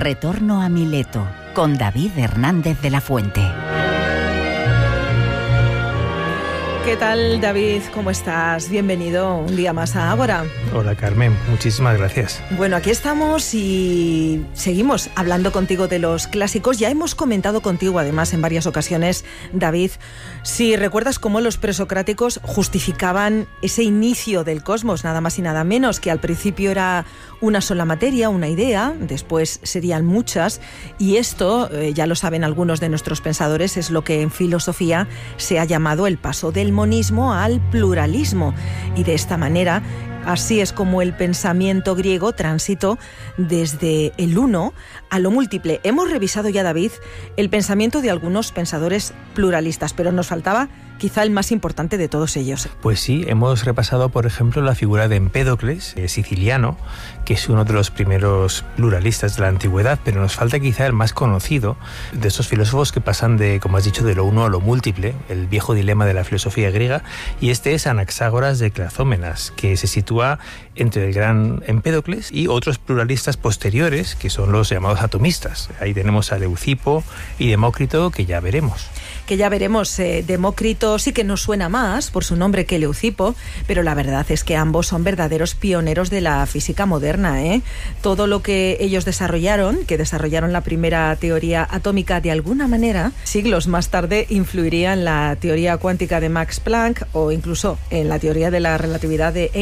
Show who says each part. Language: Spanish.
Speaker 1: Retorno a Mileto, con David Hernández de la Fuente.
Speaker 2: ¿Qué tal, David? ¿Cómo estás? Bienvenido un día más a Ágora.
Speaker 3: Hola, Carmen. Muchísimas gracias.
Speaker 2: Bueno, aquí estamos y seguimos hablando contigo de los clásicos. Ya hemos comentado contigo, además, en varias ocasiones, David, si recuerdas cómo los presocráticos justificaban ese inicio del cosmos, nada más y nada menos, que al principio era una sola materia, una idea, después serían muchas, y esto, ya lo saben algunos de nuestros pensadores, es lo que en filosofía se ha llamado el paso del monismo al pluralismo, y de esta manera así es como el pensamiento griego transitó desde el uno a lo múltiple. Hemos revisado ya, David, el pensamiento de algunos pensadores pluralistas, pero nos faltaba quizá el más importante de todos ellos.
Speaker 3: Pues sí, hemos repasado, por ejemplo, la figura de Empédocles, siciliano, que es uno de los primeros pluralistas de la antigüedad, pero nos falta quizá el más conocido de estos filósofos que pasan de, como has dicho, de lo uno a lo múltiple, el viejo dilema de la filosofía griega, y este es Anaxágoras de Clazómenas, que se sitúa entre el gran Empédocles y otros pluralistas posteriores, que son los llamados atomistas. Ahí tenemos a Leucipo y Demócrito, que ya veremos. Demócrito
Speaker 2: sí que nos suena más por su nombre que Leucipo, pero la verdad es que ambos son verdaderos pioneros de la física moderna, ¿eh? Todo lo que ellos desarrollaron la primera teoría atómica, de alguna manera, siglos más tarde influiría en la teoría cuántica de Max Planck o incluso en la teoría de la relatividad de